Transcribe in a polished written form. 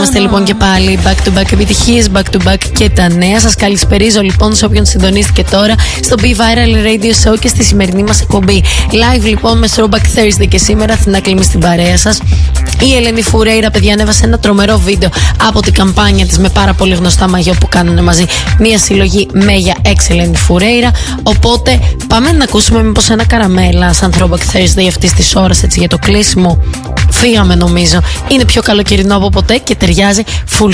Είμαστε λοιπόν και πάλι back to back επιτυχίες, back to back και τα νέα. Σας καλησπερίζω λοιπόν σε όποιον συντονίστηκε τώρα στο Be Viral Radio Show και στη σημερινή μας εκπομπή. Live λοιπόν με Throwback Thursday και σήμερα την άκλημη στην παρέα σας. Η Ελένη Φουρέιρα, παιδιά, ανέβασε ένα τρομερό βίντεο από την καμπάνια της με πάρα πολύ γνωστά μαγιό που κάνουν μαζί μια συλλογή Μέγια X Ελένη Φουρέιρα. Οπότε πάμε να ακούσουμε μήπως ένα καραμέλα σαν Throwback Thursday αυτής της ώρας, έτσι για το κλείσιμο. Φύγαμε νομίζω. Είναι πιο καλοκαιρινό από ποτέ και ταιριάζει full